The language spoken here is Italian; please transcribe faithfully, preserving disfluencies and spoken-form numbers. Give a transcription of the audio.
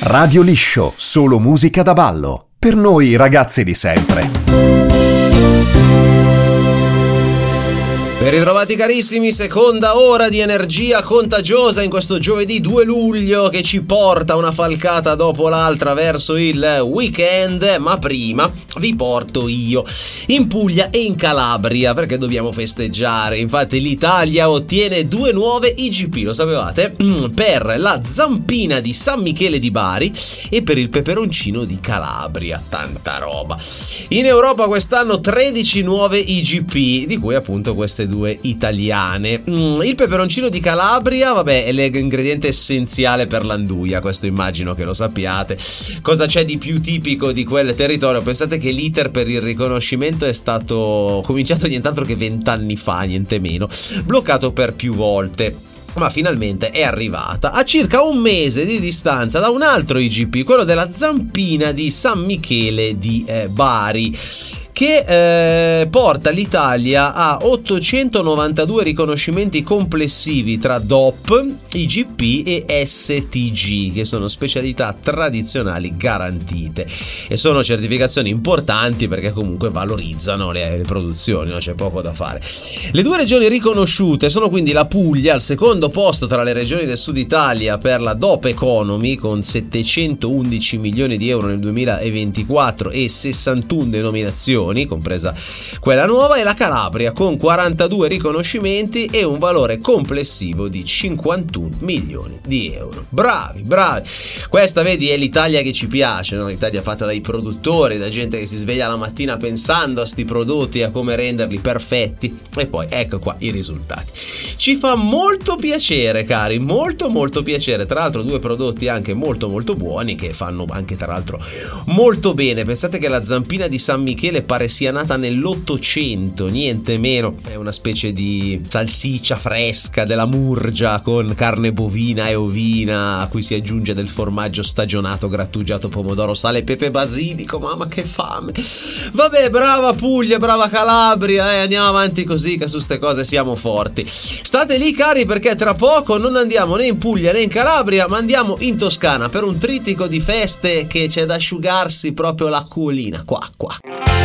Radio Liscio, solo musica da ballo. Per noi ragazzi di sempre. Ben ritrovati carissimi, seconda ora di energia contagiosa in questo giovedì due luglio che ci porta una falcata dopo l'altra verso il weekend, ma prima vi porto io in Puglia e in Calabria perché dobbiamo festeggiare. Infatti l'Italia ottiene due nuove I G P, lo sapevate? Per la zampina di San Michele di Bari e per il peperoncino di Calabria, tanta roba. In Europa quest'anno tredici nuove I G P, di cui appunto queste due italiane. Mm, il peperoncino di Calabria, vabbè, è l'ingrediente essenziale per l'anduia, questo immagino che lo sappiate. Cosa c'è di più tipico di quel territorio? Pensate che l'iter per il riconoscimento è stato cominciato nient'altro che vent'anni fa, niente meno, bloccato per più volte, ma finalmente è arrivata a circa un mese di distanza da un altro I G P, quello della zampina di San Michele di eh, Bari, che eh, porta l'Italia a ottocentonovantadue riconoscimenti complessivi tra D O P, I G P e S T G, che sono specialità tradizionali garantite, e sono certificazioni importanti perché comunque valorizzano le, le produzioni, no? C'è poco da fare. Le due regioni riconosciute sono quindi la Puglia al secondo posto tra le regioni del sud Italia per la D O P Economy con settecentoundici milioni di euro nel duemilaventiquattro e sessantuno denominazioni, compresa quella nuova, e la Calabria con quarantadue riconoscimenti e un valore complessivo di cinquantuno milioni di euro. Bravi, bravi. Questa, vedi, è l'Italia che ci piace, no? L'Italia fatta dai produttori, da gente che si sveglia la mattina pensando a sti prodotti e a come renderli perfetti, e poi ecco qua i risultati. Ci fa molto piacere, cari, molto molto piacere. Tra l'altro due prodotti anche molto molto buoni, che fanno anche tra l'altro molto bene. Pensate che la zampina di San Michele pare sia nata nell'Ottocento, niente meno. È una specie di salsiccia fresca della Murgia con carne bovina e ovina, a cui si aggiunge del formaggio stagionato, grattugiato, pomodoro, sale, pepe, basilico. Mamma che fame. Vabbè, brava Puglia, brava Calabria, eh, andiamo avanti così che su ste cose siamo forti. State lì, cari, perché tra poco non andiamo né in Puglia né in Calabria, ma andiamo in Toscana per un trittico di feste che c'è da asciugarsi proprio l'acquolina qua qua.